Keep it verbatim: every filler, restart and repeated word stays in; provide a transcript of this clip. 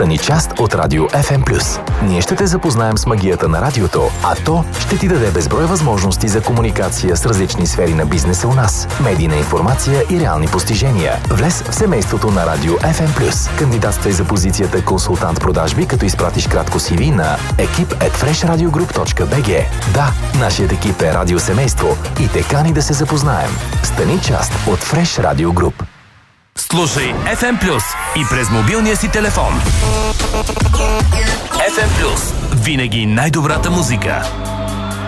Стани част от Радио Еф Ем плюс. Ние ще те запознаем с магията на радиото, а то ще ти даде безброй възможности за комуникация с различни сфери на бизнеса у нас, медийна информация и реални постижения. Влез в семейството на Радио Еф Ем плюс. Кандидатствай за позицията консултант продажби, като изпратиш кратко си ви на екип ет фреш радио груп точка би джи. Да, нашият екип е радиосемейство и те кани да се запознаем. Стани част от Фреш Радио Груп. Слушай Еф Ем плюс и през мобилния си телефон. Еф Ем плюс. Винаги най-добрата музика.